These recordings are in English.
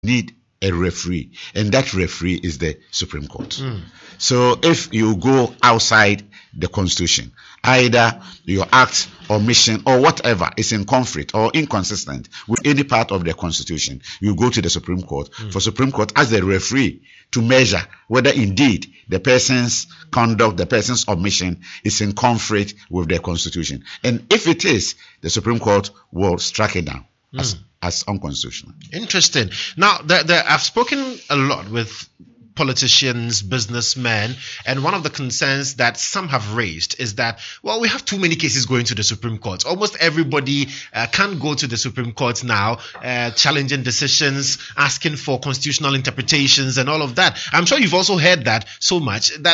need a referee, and that referee is the Supreme Court. So if you go outside the Constitution, either your act or mission or whatever is in conflict or inconsistent with any part of the Constitution, you go to the Supreme Court for Supreme Court as the referee to measure whether indeed the person's conduct, the person's omission is in conflict with the Constitution. And if it is, the Supreme Court will strike it down as unconstitutional. Interesting. Now, I've spoken a lot with politicians, businessmen, and one of the concerns that some have raised is that, well, we have too many cases going to the Supreme Court. Almost everybody can go to the Supreme Court now, challenging decisions, asking for constitutional interpretations and all of that. I'm sure you've also heard that so much that,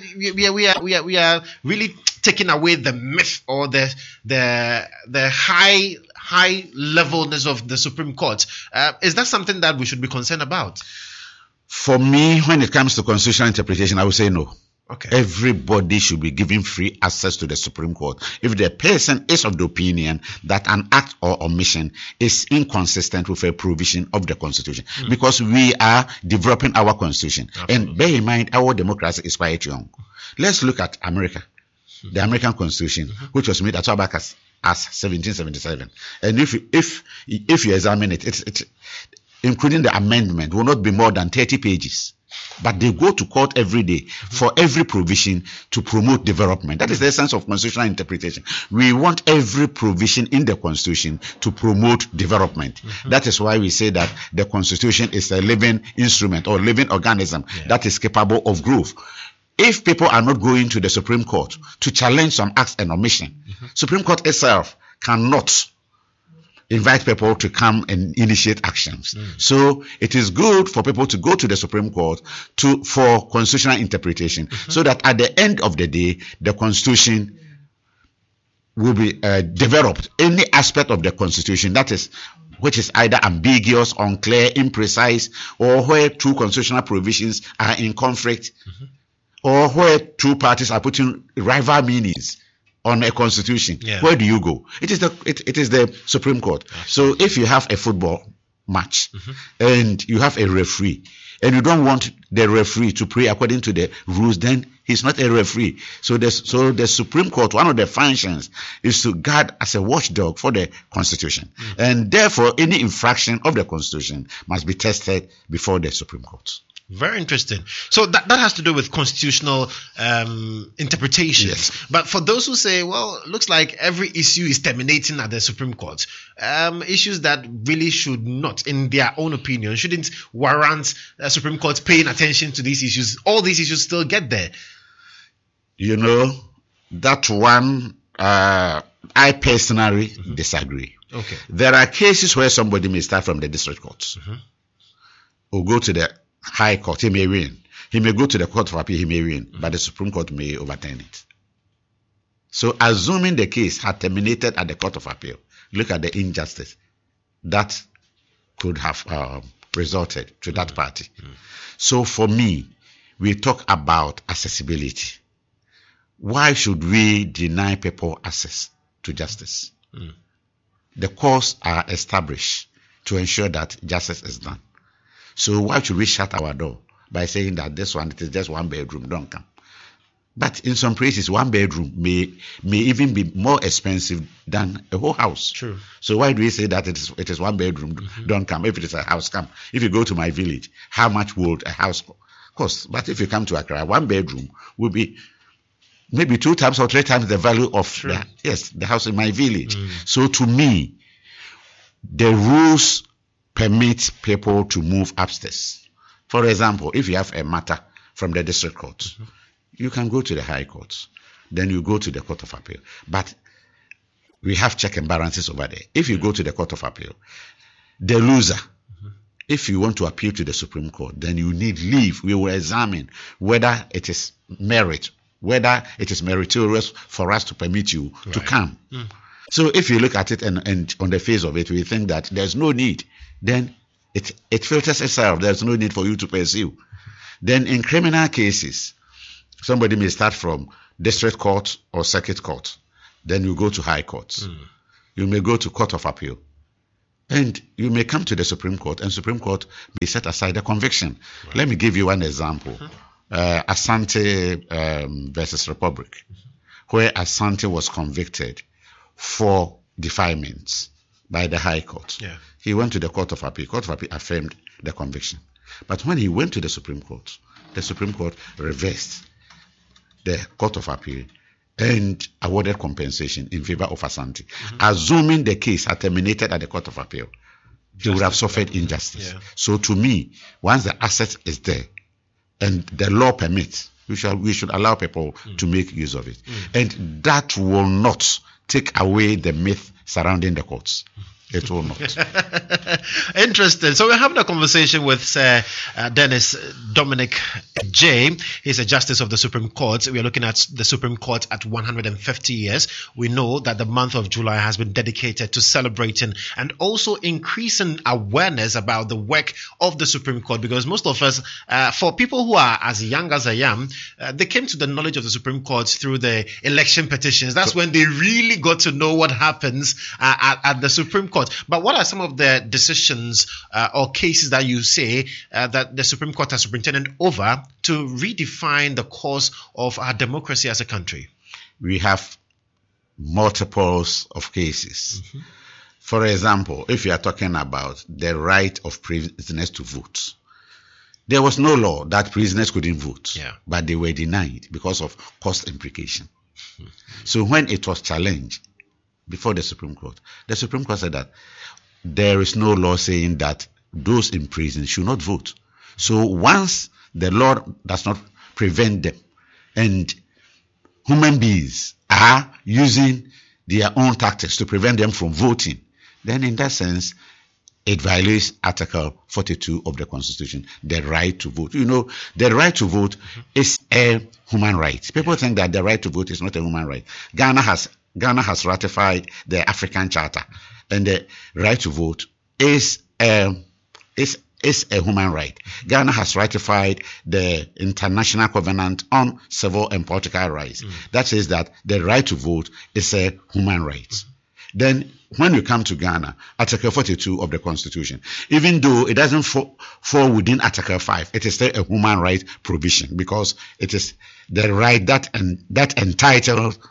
we are really taking away the myth or the high levelness of the Supreme Court. Is that something that we should be concerned about? For me, when it comes to constitutional interpretation, I would say no. Okay. Everybody should be given free access to the Supreme Court if the person is of the opinion that an act or omission is inconsistent with a provision of the Constitution, because we are developing our Constitution. Absolutely. And bear in mind, our democracy is quite young. Let's look at America, the American Constitution, which was made as far back as 1777. And if you examine it, including the amendment, will not be more than 30 pages. But they go to court every day for every provision to promote development. That is the essence of constitutional interpretation. We want every provision in the Constitution to promote development. That is why we say that the Constitution is a living instrument or living organism that is capable of growth. If people are not going to the Supreme Court to challenge some acts and omission, Supreme Court itself cannot invite people to come and initiate actions. So it is good for people to go to the Supreme Court for constitutional interpretation, so that at the end of the day, the Constitution will be developed. Any aspect of the Constitution which is either ambiguous, unclear, imprecise, or where two constitutional provisions are in conflict, or where two parties are putting rival meanings on a constitution, where do you go? It is the Supreme Court. So if you have a football match and you have a referee and you don't want the referee to play according to the rules, then he's not a referee. So the Supreme Court, one of the functions is to guard as a watchdog for the Constitution. And therefore, any infraction of the Constitution must be tested before the Supreme Court. Very interesting. So that has to do with constitutional interpretation. Yes. But for those who say, well, looks like every issue is terminating at the Supreme Court, issues that really should not, in their own opinion, shouldn't warrant the Supreme Court paying attention to these issues, all these issues still get there. You know, that one, I personally disagree. Okay. There are cases where somebody may start from the district courts or go to the High Court, he may win. He may go to the Court of Appeal, he may win, but the Supreme Court may overturn it. So assuming the case had terminated at the Court of Appeal, look at the injustice that could have resulted to that party. So for me, we talk about accessibility. Why should we deny people access to justice? The courts are established to ensure that justice is done. So why should we shut our door by saying that this one, it is just one bedroom, don't come? But in some places, one bedroom may even be more expensive than a whole house. True. So why do we say that it is one bedroom, don't come? If it is a house, come. If you go to my village, how much would a house cost? But if you come to Accra, one bedroom will be maybe 2 times or 3 times the value of the house in my village. So to me, the rules permit people to move upstairs. For example, if you have a matter from the district court, you can go to the High Court, then you go to the Court of Appeal. But we have check and balances over there. If you go to the Court of Appeal, the loser, if you want to appeal to the Supreme Court, then you need leave. We will examine whether it is whether it is meritorious for us to permit you to come. So if you look at it and on the face of it, we think that there's no need, then it filters itself. There's no need for you to pursue. Then in criminal cases, somebody may start from district court or circuit court. Then you go to High Courts. You may go to Court of Appeal. And you may come to the Supreme Court, and Supreme Court may set aside a conviction. Right. Let me give you one example. Asante versus Republic, where Asante was convicted for defilements by the High Court. Yeah. He went to the Court of Appeal. Court of Appeal affirmed the conviction. But when he went to the Supreme Court reversed the Court of Appeal and awarded compensation in favor of Asante. Assuming the case had terminated at the Court of Appeal, he would have suffered injustice. Yeah. So to me, once the asset is there and the law permits, we should allow people to make use of it. And that will not take away the myth surrounding the courts. It will not. Interesting. So we're having a conversation with Sir Dennis Dominic J. He's a justice of the Supreme Court. We are looking at the Supreme Court at 150 years. We know that the month of July has been dedicated to celebrating and also increasing awareness about the work of the Supreme Court, because most of us, for people who are as young as I am, they came to the knowledge of the Supreme Court through the election petitions. That's when they really got to know what happens at the Supreme Court. But what are some of the decisions or cases that you say that the Supreme Court has superintended over to redefine the course of our democracy as a country? We have multiples of cases. For example, if you are talking about the right of prisoners to vote, there was no law that prisoners couldn't vote, but they were denied because of cost implication. So when it was challenged before the Supreme Court said that there is no law saying that those in prison should not vote. So once the law does not prevent them and human beings are using their own tactics to prevent them from voting, then in that sense, it violates Article 42 of the Constitution, the right to vote. You know, the right to vote is a human right. People think that the right to vote is not a human right. Ghana has ratified the African Charter, and the right to vote is a human right. Ghana has ratified the International Covenant on Civil and Political Rights. That says that the right to vote is a human right. Then when you come to Ghana, Article 42 of the Constitution, even though it doesn't fall within Article 5, it is still a human right provision, because it is the right that entitles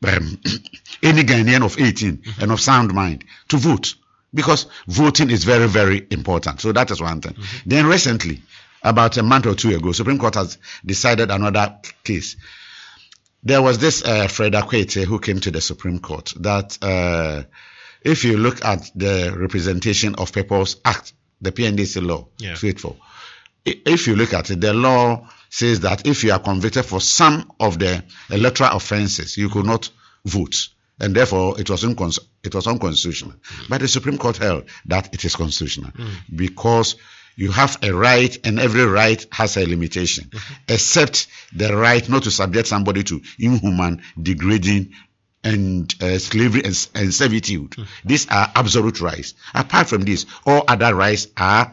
any Ghanaian of 18 and of sound mind to vote, because voting is very, very important. So that is one thing. Then recently, about a month or two ago, Supreme Court has decided another case. There was this Fred Akwete who came to the Supreme Court that if you look at the Representation of People's Act, the PNDC law, faithful. If you look at it, the law says that if you are convicted for some of the electoral offenses, you could not vote, and therefore it was unconstitutional. But the Supreme Court held that it is constitutional, because you have a right, and every right has a limitation, except the right not to subject somebody to inhuman, degrading, and slavery and servitude. These are absolute rights. Apart from this, all other rights are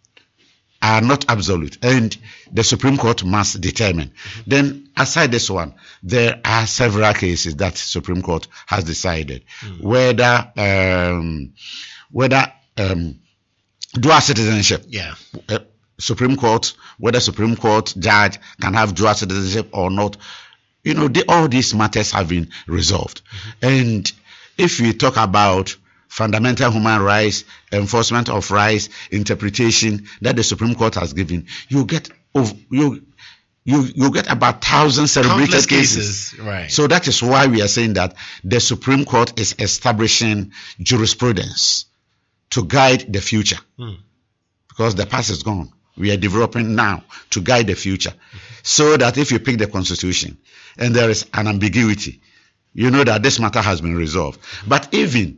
not absolute, and the Supreme Court must determine. Then, aside this one, there are several cases that Supreme Court has decided whether dual citizenship. Supreme Court, whether Supreme Court judge can have dual citizenship or not. You know, all these matters have been resolved. And if we talk about fundamental human rights, enforcement of rights, interpretation that the Supreme Court has given, you get about 1,000 celebrated cases. Right. So that is why we are saying that the Supreme Court is establishing jurisprudence to guide the future, because the past is gone. We are developing now to guide the future, so that if you pick the Constitution and there is an ambiguity, you know that this matter has been resolved. But even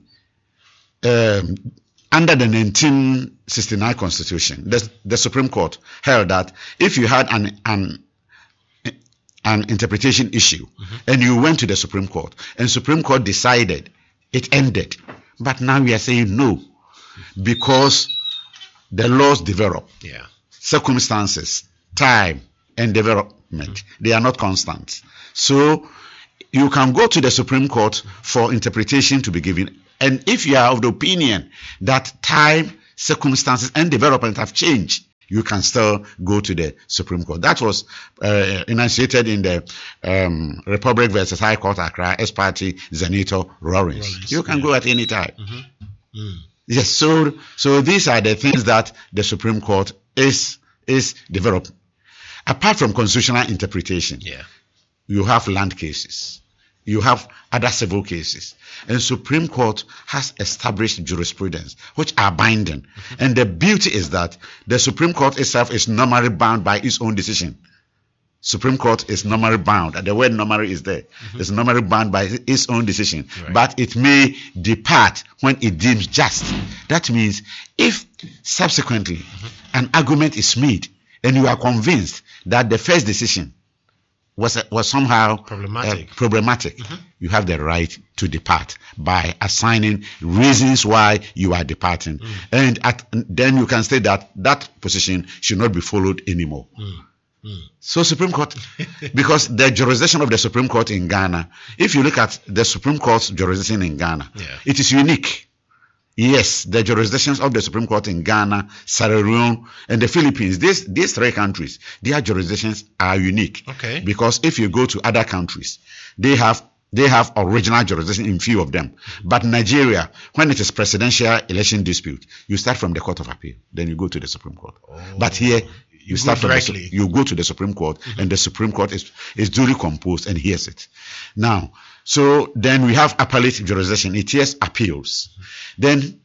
under the 1969 Constitution, the Supreme Court held that if you had an interpretation issue and you went to the Supreme Court and Supreme Court decided, it ended. But now we are saying no, because the laws develop, circumstances, time, and development, they are not constant. So you can go to the Supreme Court for interpretation to be given, And if you are of the opinion that time, circumstances, and development have changed, you can still go to the Supreme Court. That was enunciated in the Republic versus High Court Accra, S Party, Zenito, Rawlings. You can go at any time. Yes, so these are the things that the Supreme Court is developed. Apart from constitutional interpretation, you have land cases. You have other civil cases. And Supreme Court has established jurisprudence, which are binding. And the beauty is that the Supreme Court itself is normally bound by its own decision. Supreme Court is normally bound. The word normally is there. It's normally bound by its own decision. Right. But it may depart when it deems just. That means if subsequently an argument is made and you are convinced that the first decision was somehow problematic, you have the right to depart by assigning reasons why you are departing. And then you can say that position should not be followed anymore. So Supreme Court, because the jurisdiction of the Supreme Court in Ghana, if you look at the Supreme Court's jurisdiction in Ghana, it is unique. Yes, the jurisdictions of the Supreme Court in Ghana, Sierra Leone, and the Philippines, these three countries, their jurisdictions are unique. Okay. Because if you go to other countries, they have original jurisdiction in few of them. But Nigeria, when it is presidential election dispute, you start from the Court of Appeal, then you go to the Supreme Court. But here, you start from you go to the Supreme Court, and the Supreme Court is duly composed and hears it. Now, so then we have appellate jurisdiction. It hears appeals. Then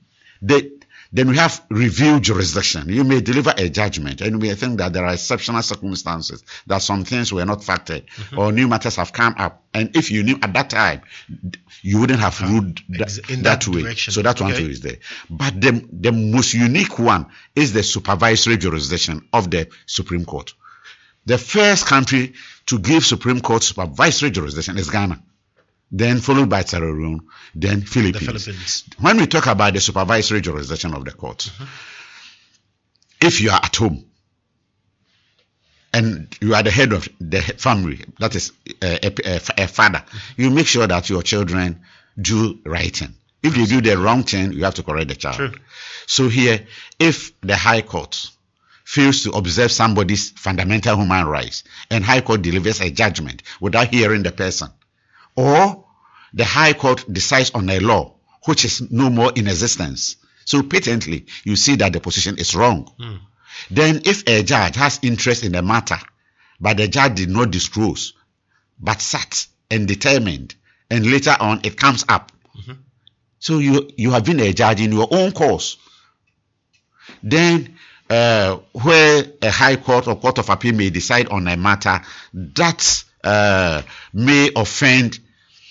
we have review jurisdiction. You may deliver a judgment, and we think that there are exceptional circumstances, that some things were not factored, or new matters have come up. And if you knew at that time, you wouldn't have ruled that way. Direction. So that one too is there. But the most unique one is the supervisory jurisdiction of the Supreme Court. The first country to give Supreme Court supervisory jurisdiction is Ghana. Then followed by Sierra Leone, then Philippines. The Philippines. When we talk about the supervisory jurisdiction of the court, if you are at home and you are the head of the family, that is a father, you make sure that your children do right thing. If they do the wrong thing, you have to correct the child. True. So here, if the High Court fails to observe somebody's fundamental human rights, and High Court delivers a judgment without hearing the person, or the High Court decides on a law which is no more in existence, so patently you see that the position is wrong. Then if a judge has interest in the matter, but the judge did not disclose, but sat and determined, and later on it comes up, so you have been a judge in your own cause. Then where a High Court or Court of Appeal may decide on a matter that may offend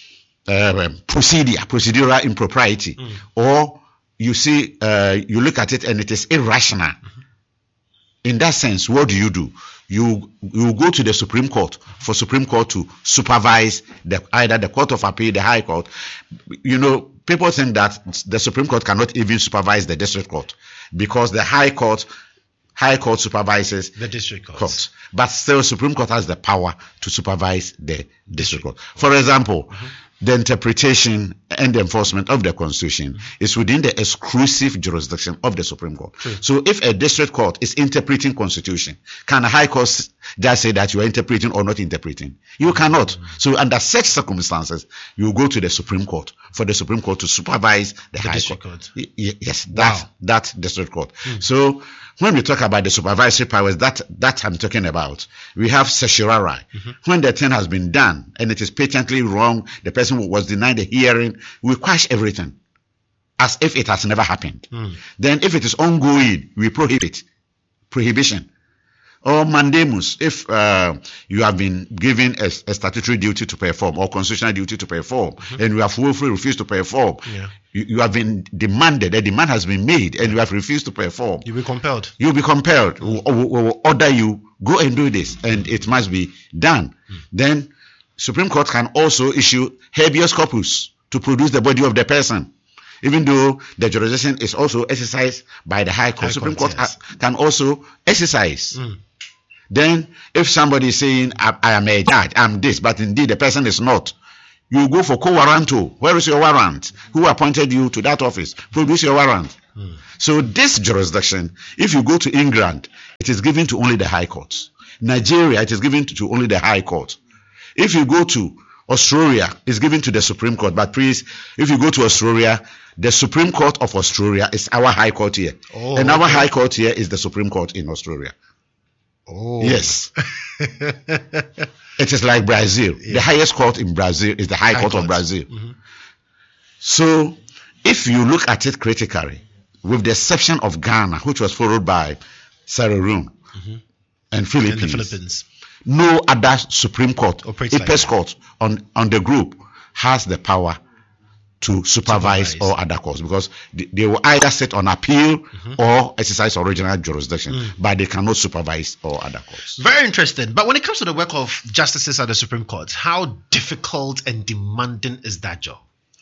procedural impropriety, or you see, you look at it and it is irrational. In that sense, what do? You go to the Supreme Court for Supreme Court to supervise either the Court of Appeal, the High Court. You know, people think that the Supreme Court cannot even supervise the District Court because the High Court supervises the District Court. But still, Supreme Court has the power to supervise the District Court. For example, the interpretation and the enforcement of the Constitution is within the exclusive jurisdiction of the Supreme Court. So if a District Court is interpreting Constitution, can a High Court just say that you are interpreting or not interpreting? You cannot. So under such circumstances, you go to the Supreme Court for the Supreme Court to supervise the High Court. Yes, that District Court. So when we talk about the supervisory powers that I'm talking about, we have certiorari. When the thing has been done and it is patently wrong, the person was denied the hearing, we quash everything as if it has never happened. Then if it is ongoing, we prohibition. Or mandamus, if you have been given a statutory duty to perform or constitutional duty to perform, and you have willfully refused to perform, you have been demanded, a demand has been made, and you have refused to perform. You'll be compelled. You'll be compelled. We will order you, go and do this, and it must be done. Then Supreme Court can also issue habeas corpus to produce the body of the person. Even though the jurisdiction is also exercised by the High Court, Supreme Court can also exercise. Then, if somebody is saying, I am a judge, I'm this, but indeed the person is not, You go for co-warranto. Where is your warrant? Who appointed you to that office? Produce your warrant. So this jurisdiction, if you go to England, it is given to only the High Court. Nigeria, it is given to only the High Court. If you go to Australia, it's given to the Supreme Court. But please, if you go to Australia, the Supreme Court of Australia is our High Court here. And our High Court here is the Supreme Court in Australia. Yes. It is like Brazil. The highest court in Brazil is the High Court of Brazil. So if you look at it critically, with the exception of Ghana, which was followed by Sierra Leone and Philippines, no other Supreme Court, apex court on the group has the power to supervise all other courts, because they will either sit on appeal or exercise original jurisdiction, but they cannot supervise all other courts. Very interesting. But when it comes to the work of justices at the Supreme Court, how difficult and demanding is that job?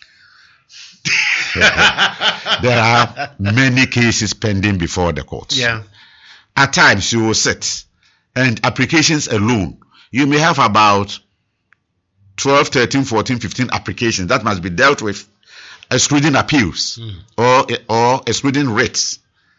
There are many cases pending before the courts. At times you will sit, and applications alone, you may have about 12, 13, 14, 15 applications that must be dealt with, excluding appeals or excluding writs.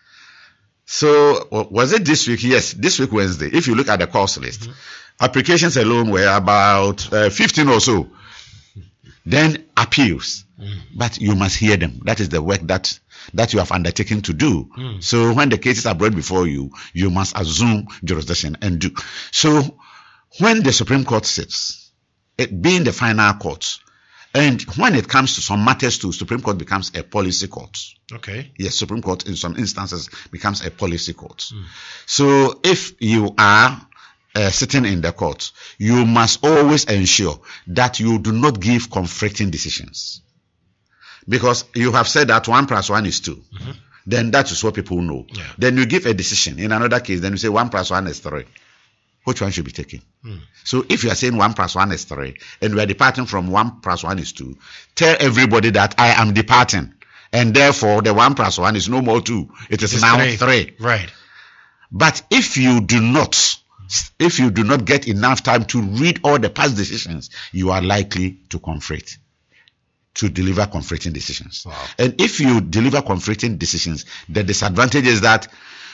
So was it this week? Yes, this week Wednesday. If you look at the course list, applications alone were about 15 or so. Then appeals. But you must hear them. That is the work that you have undertaken to do. So when the cases are brought before you, you must assume jurisdiction and do. So when the Supreme Court sits, it being the final court, and when it comes to some matters too, Supreme Court becomes a policy court. Yes, Supreme Court in some instances becomes a policy court. So if you are sitting in the court, you must always ensure that you do not give conflicting decisions. Because you have said that 1 + 1 is 2. Then that is what people know. Then you give a decision. In another case, then you say 1 + 1 is 3. Which one should be taken? So if you are saying 1 + 1 is 3, and we are departing from 1 + 1 is 2, tell everybody that I am departing, and therefore the 1 + 1 is no more 2. It is now 3. Right. But if you do not get enough time to read all the past decisions, you are likely to conflict, to deliver conflicting decisions. And if you deliver conflicting decisions, the disadvantage is that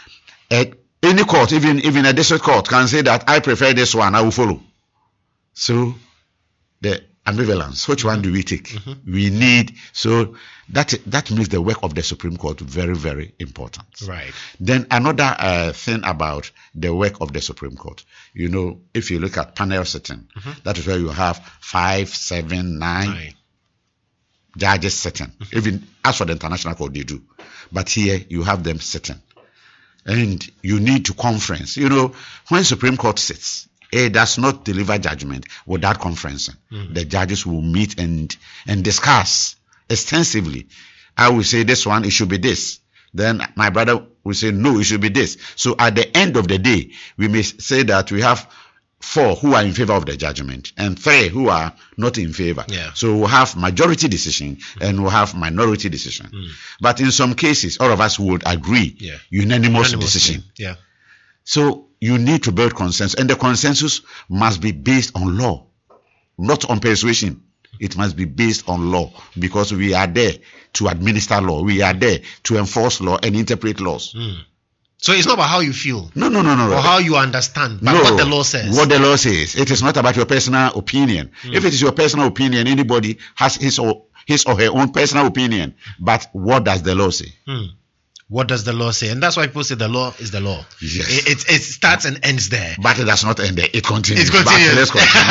any court, even a district court, can say that I prefer this one, I will follow. So the ambivalence, which one do we take? We need, so that makes the work of the Supreme Court very, very important. Right. Then another thing about the work of the Supreme Court, if you look at panel sitting, that is where you have 5, 7, 9 judges sitting. Even as for the International Court, they do. But here you have them sitting. And you need to conference. When Supreme Court sits, it does not deliver judgment without conferencing. The judges will meet and discuss extensively. I will say this one, it should be this. Then my brother will say, no, it should be this. So at the end of the day, we may say that we have 4 who are in favor of the judgment and 3 who are not in favor. So we'll have majority decision and we'll have minority decision. But in some cases, all of us would agree, unanimous decision. So you need to build consensus, and the consensus must be based on law, not on persuasion. It must be based on law, because we are there to administer law. We are there to enforce law and interpret laws. So it's not about how you feel. No. Or how you understand, but what the law says. What the law says. It is not about your personal opinion. If it is your personal opinion, anybody has his or her own personal opinion. But what does the law say? What does the law say? And that's why people say the law is the law. Yes. It starts and ends there. But it does not end there. It continues. It continues. But let's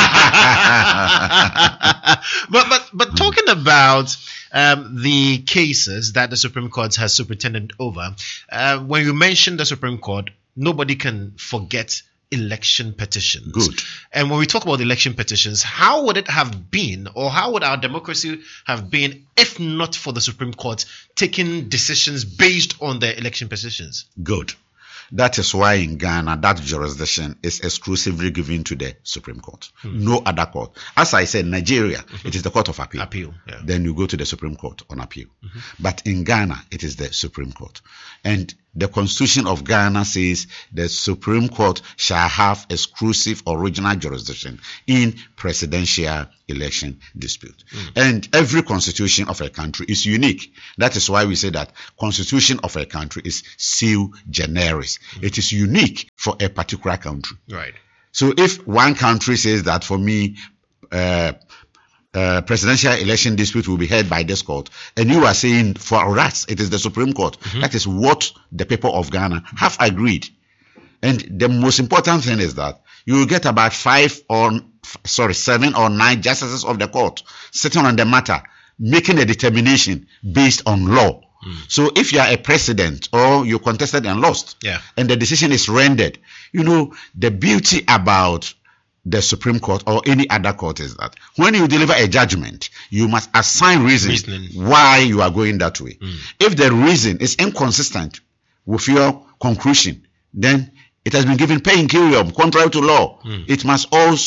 continue. but talking about the cases that the Supreme Court has superintended over, when you mention the Supreme Court, nobody can forget election petitions. Good. And when we talk about election petitions, how would it have been, or how would our democracy have been, if not for the Supreme Court taking decisions based on the election petitions? Good. That is why in Ghana, that jurisdiction is exclusively given to the Supreme Court. No other court. As I said, Nigeria, it is the Court of Appeal. Then you go to the Supreme Court on appeal. But in Ghana, it is the Supreme Court. And the Constitution of Ghana says the Supreme Court shall have exclusive original jurisdiction in presidential election dispute. And every constitution of a country is unique. That is why we say that constitution of a country is sui generis. It is unique for a particular country. Right. So if one country says that for me, presidential election dispute will be heard by this court, and you are saying for us it is the Supreme Court, that is what the people of Ghana have agreed. And the most important thing is that you will get about 7 or 9 justices of the court sitting on the matter, making a determination based on law. So if you are a president or you contested and lost, and the decision is rendered, the beauty about the Supreme Court or any other court is that when you deliver a judgment, you must assign reasoning why you are going that way. If the reason is inconsistent with your conclusion, then it has been given per incurium, contrary to law. It must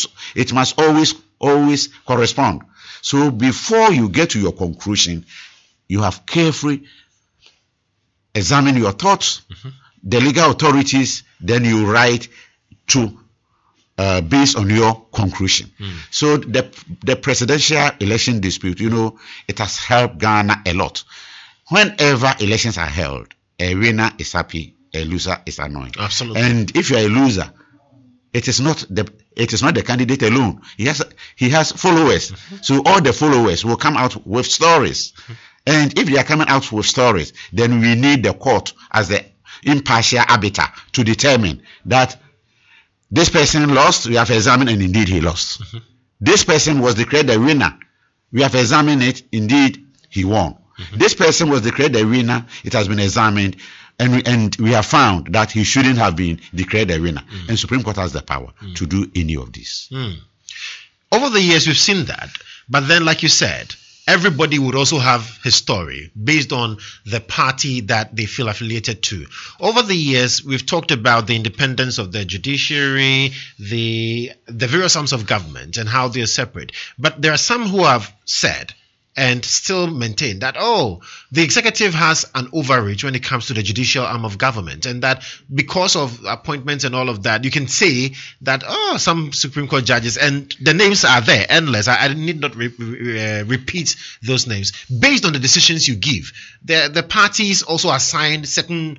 always correspond. So before you get to your conclusion, you have carefully examined your thoughts, the legal authorities, then you write to based on your conclusion. So the presidential election dispute, it has helped Ghana a lot. Whenever elections are held, a winner is happy, a loser is annoyed. Absolutely. And if you are a loser, it is not the candidate alone. He has followers. So all the followers will come out with stories. And if they are coming out with stories, then we need the court as the impartial arbiter to determine that this person lost, we have examined, and indeed he lost. This person was declared the winner. We have examined it, indeed he won. This person was declared the winner, it has been examined, and we have found that he shouldn't have been declared the winner. And Supreme Court has the power to do any of this. Over the years, we've seen that. But then, like you said, everybody would also have his story based on the party that they feel affiliated to. Over the years, we've talked about the independence of the judiciary, the various arms of government and how they're separate. But there are some who have said and still maintain that, the executive has an overreach when it comes to the judicial arm of government, and that because of appointments and all of that, you can say that, some Supreme Court judges, and the names are there, endless. I need not repeat those names. Based on the decisions you give, the parties also assign certain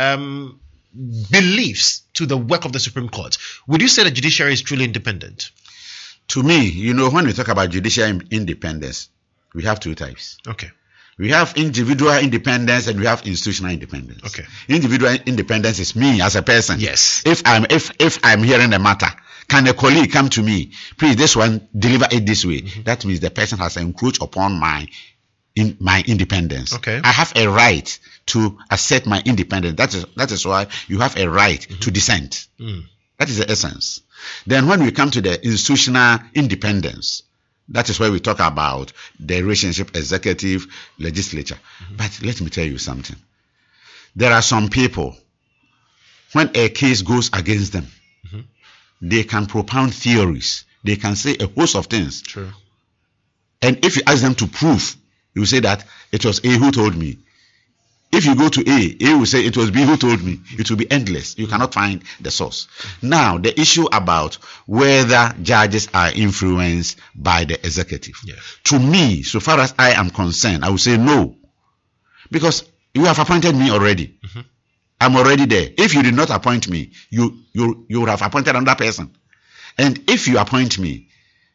beliefs to the work of the Supreme Court. Would you say the judiciary is truly independent? To me, when we talk about judicial independence, we have 2 types. Okay. We have individual independence and we have institutional independence. Okay. Individual independence is me as a person. Yes. If I'm hearing a matter, can a colleague come to me, please, this one, deliver it this way? That means the person has encroached upon my independence. Okay. I have a right to assert my independence. That is why you have a right to dissent. That is the essence. Then when we come to the institutional independence, that is where we talk about the relationship executive, legislature. But let me tell you something. There are some people, when a case goes against them, they can propound theories. They can say a host of things. True. And if you ask them to prove, you say that it was A who told me. If you go to A will say it was B who told me. It will be endless. You cannot find the source. Now, the issue about whether judges are influenced by the executive. Yes. To me, so far as I am concerned, I would say no. Because you have appointed me already. I'm already there. If you did not appoint me, you would have appointed another person. And if you appoint me,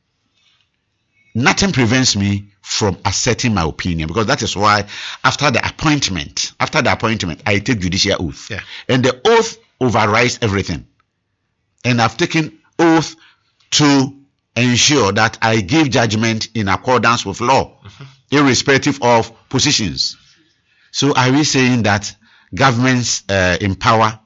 nothing prevents me from asserting my opinion, because that is why after the appointment, I take judicial oath. Yeah. And the oath overrides everything. And I've taken oath to ensure that I give judgment in accordance with law, irrespective of positions. So are we saying that governments in power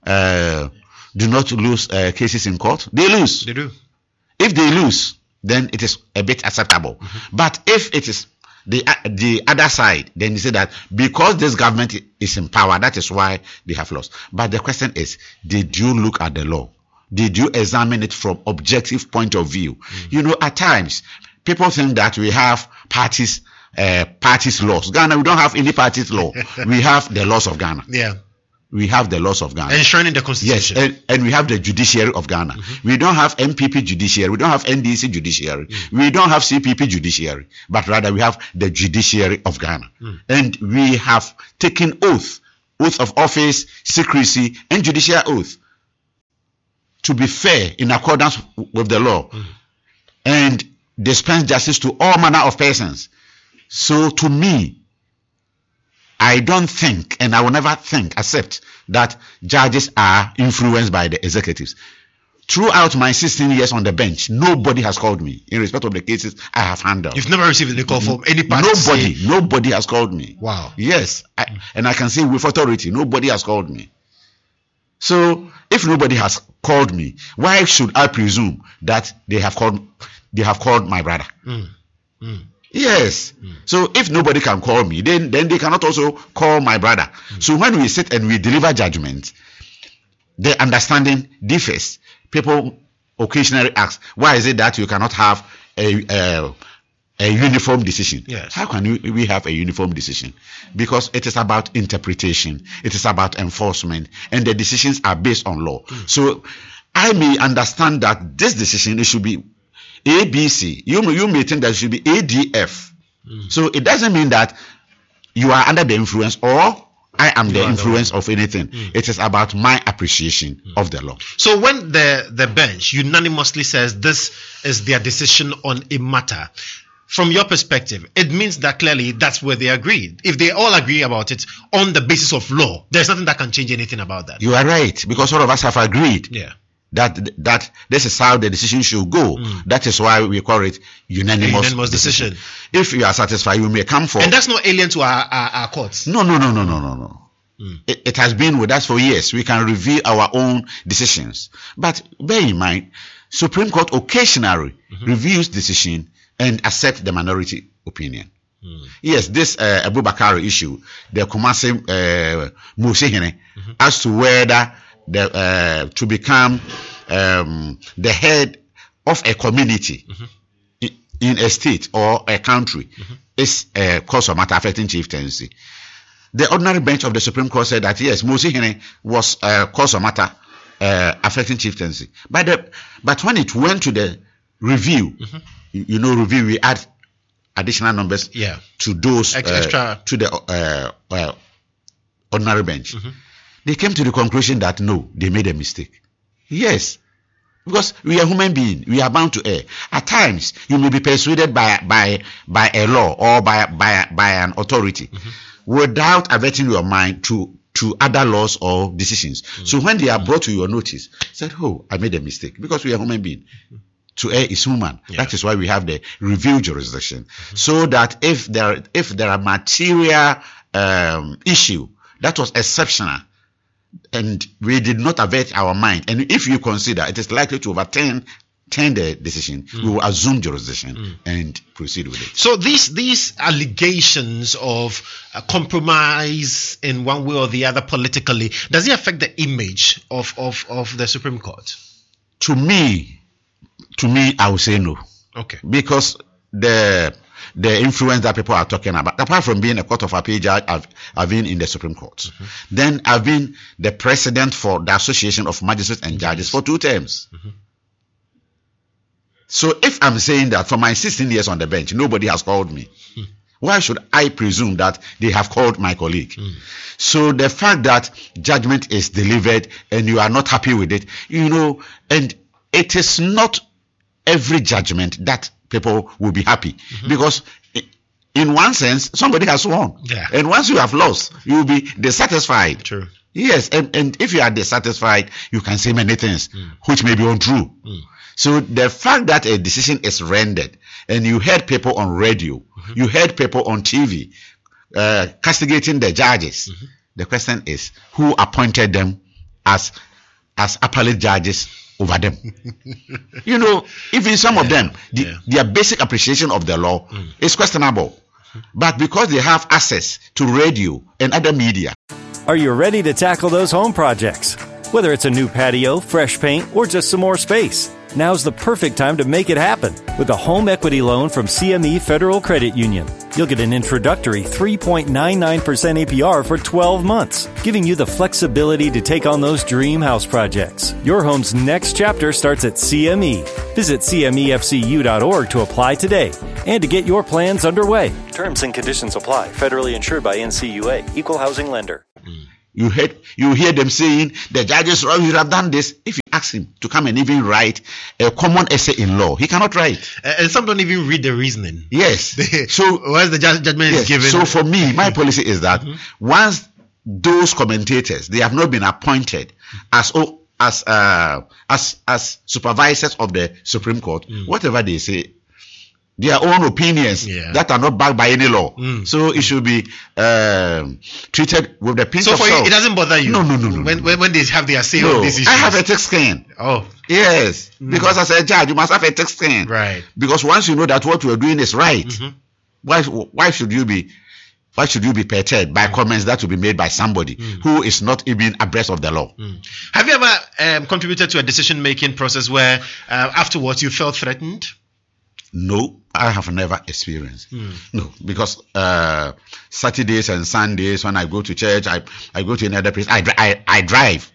do not lose cases in court? They lose. They do. If they lose, then it is a bit acceptable. But if it is the other side, then you say that because this government is in power, that is why they have lost. But the question is, did you look at the law? Did you examine it from objective point of view? At times, people think that we have parties laws. Ghana, we don't have any parties law. We have the laws of Ghana. Yeah. we have the laws of Ghana. Enshrined in the Constitution. Yes, and we have the judiciary of Ghana. We don't have MPP judiciary. We don't have NDC judiciary. We don't have CPP judiciary. But rather we have the judiciary of Ghana. And we have taken oath of office, secrecy, and judicial oath to be fair in accordance with the law and dispense justice to all manner of persons. So to me, I don't think, and I will never accept that judges are influenced by the executives. Throughout my 16 years on the bench, nobody has called me in respect of the cases I have handled. You've never received any call from any party? Nobody has called me. Wow. Yes, and I can say with authority, nobody has called me. So if nobody has called me, why should I presume that they have called my brother? Yes. So if nobody can call me, then they cannot also call my brother. So when we sit and we deliver judgment, the understanding differs. People occasionally ask, why is it that you cannot have a uniform decision? Yes. How can we have a uniform decision? Because it is about interpretation, it is about enforcement, and the decisions are based on law. So I may understand that this decision, it should be ABC. You may think that it should be ADF. So it doesn't mean that you are under the influence or I am the influence of anything. It is about my appreciation of the law. So when the bench unanimously says this is their decision on a matter, from your perspective, it means that clearly that's where they agreed. If they all agree about it on the basis of law, there's nothing that can change anything about that. You are right, because all of us have agreed. Yeah. That this is how the decision should go. That is why we call it unanimous decision. If you are satisfied, you may come for. And that's not alien to our courts. No. It has been with us for years. We can review our own decisions. But bear in mind, Supreme Court occasionally reviews decision and accept the minority opinion. Yes, this Abu Bakari issue, the Kumasi Musihine, as to whether to become the head of a community in a state or a country is a cause of matter affecting chieftaincy. The ordinary bench of the Supreme Court said that yes, Musihine was a cause of matter affecting chieftaincy. But when it went to the review, review, we add additional numbers to those extra to the ordinary bench. They came to the conclusion that no, they made a mistake. Yes, because we are human beings, we are bound to err. At times, you may be persuaded by a law or by an authority without averting your mind to other laws or decisions. So when they are brought to your notice, said, "Oh, I made a mistake," because we are human beings. To err is human. That is why we have the review jurisdiction, so that if there are material issue that was exceptional, and we did not avert our mind, and if you consider it is likely to overturn the decision, we will assume jurisdiction and proceed with it. So these allegations of compromise in one way or the other politically, does it affect the image of the Supreme Court? To me, I would say no. Okay. Because the influence that people are talking about, apart from being a court of appeal judge, I've been in the Supreme Court. Then I've been the president for the Association of Magistrates and Judges for 2 terms. So if I'm saying that for my 16 years on the bench, nobody has called me, why should I presume that they have called my colleague? So the fact that judgment is delivered and you are not happy with it, and it is not every judgment that people will be happy, because in one sense somebody has won, and once you have lost, you will be dissatisfied. True. Yes, and if you are dissatisfied, you can say many things which may be untrue. So the fact that a decision is rendered and you heard people on radio, you heard people on TV castigating the judges, the question is, who appointed them as appellate judges over them? Even some of them, their basic appreciation of the law is questionable. But because they have access to radio and other media. Are you ready to tackle those home projects? Whether it's a new patio, fresh paint, or just some more space, Now's the perfect time to make it happen with a home equity loan from CME Federal Credit Union. You'll get an introductory 3.99% APR for 12 months, giving you the flexibility to take on those dream house projects. Your home's next chapter starts at CME. Visit CMEFCU.org to apply today and to get your plans underway. Terms and conditions apply. Federally insured by NCUA. Equal housing lender. You hear them saying the judges wrong, you have done this. If you ask him to come and even write a common essay in law, he cannot write. And some don't even read the reasoning. Yes. So once the judgment is given. So for me, my policy is that once those commentators, they have not been appointed as supervisors of the Supreme Court, whatever they say, their own opinions that are not backed by any law. So it should be treated with the pinch of salt. So for you, it doesn't bother you? No. When they have their say on these issues? I have a thick skin. Oh. Yes. Because as a judge, you must have a thick skin. Right. Because once you know that what you are doing is right, why should you be perturbed by comments that will be made by somebody who is not even abreast of the law? Have you ever contributed to a decision-making process where afterwards you felt threatened? No, I have never experienced. No, because Saturdays and Sundays when I go to church, I go to another place. I drive.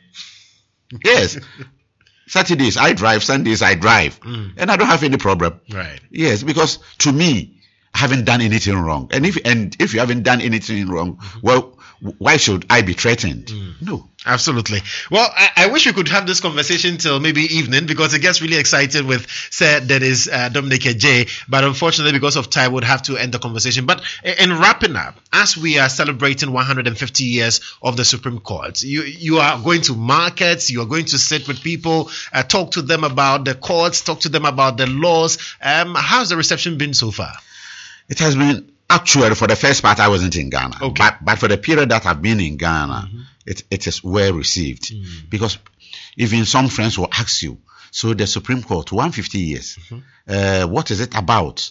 Yes. Saturdays I drive, Sundays I drive, and I don't have any problem. Right. Yes, because to me, I haven't done anything wrong. And if you haven't done anything wrong, well, why should I be threatened? No. Absolutely. Well, I wish we could have this conversation till maybe evening because it gets really excited with Sir Dennis Dominic Adjei, but unfortunately because of time we'd have to end the conversation. But in wrapping up, as we are celebrating 150 years of the Supreme Court, you are going to markets, you are going to sit with people, talk to them about the courts, talk to them about the laws. How's the reception been so far? It has been, actually, for the first part, I wasn't in Ghana. Okay. But for the period that I've been in Ghana, it is well received. Because even some friends will ask you, so the Supreme Court, 150 years, what is it about?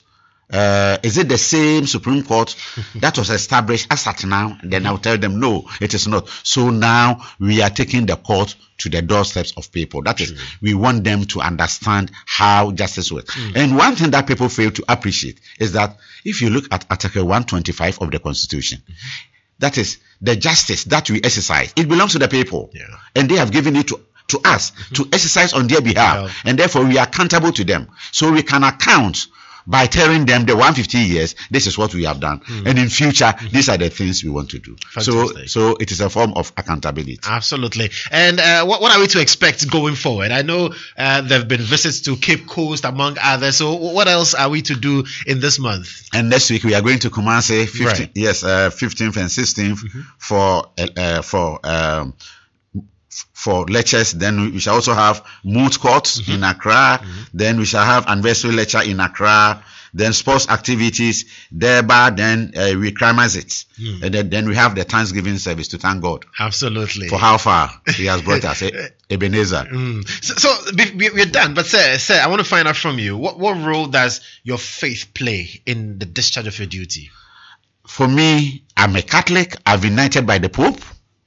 Is it the same Supreme Court that was established as at now? Then I'll tell them, no, it is not. So now we are taking the court to the doorsteps of people. That is, we want them to understand how justice works. And one thing that people fail to appreciate is that if you look at Article 125 of the Constitution, that is the justice that we exercise. It belongs to the people. Yeah. And they have given it to us to exercise on their behalf. And therefore we are accountable to them. So we can account by telling them the 150 years, this is what we have done. And in future, these are the things we want to do. So it is a form of accountability. Absolutely. And what are we to expect going forward? I know there have been visits to Cape Coast, among others. So what else are we to do in this month? And next week, we are going to Kumasi, 15th and 16th for lectures. Then we shall also have moot courts in Accra. Then we shall have anniversary lecture in Accra. Then sports activities, thereby then we climax it. And then we have the Thanksgiving service to thank God. Absolutely. For how far He has brought us, Ebenezer. So we're done. But sir, I want to find out from you, what role does your faith play in the discharge of your duty? For me, I'm a Catholic. I've been knighted by the Pope.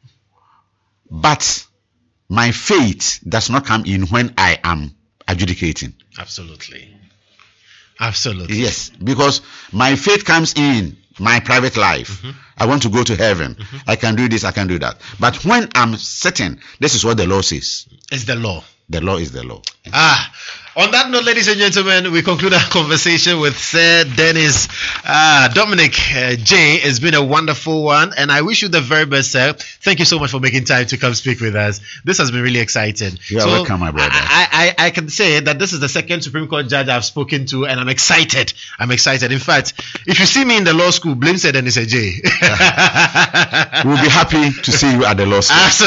But my faith does not come in when I am adjudicating. Absolutely. Yes, because my faith comes in my private life. I want to go to heaven. I can do this, I can do that. But when I'm sitting, this is what the law says. It's the law. The law is the law. On that note, ladies and gentlemen, we conclude our conversation with Sir Dennis Dominic Adjei. It's been a wonderful one, and I wish you the very best, sir. Thank you so much for making time to come speak with us. This has been really exciting. You are welcome, my brother. I can say that this is the second Supreme Court judge I've spoken to, and I'm excited. In fact, if you see me in the law school, blame Sir Dennis Adjei. We'll be happy to see you at the law school. Absolutely.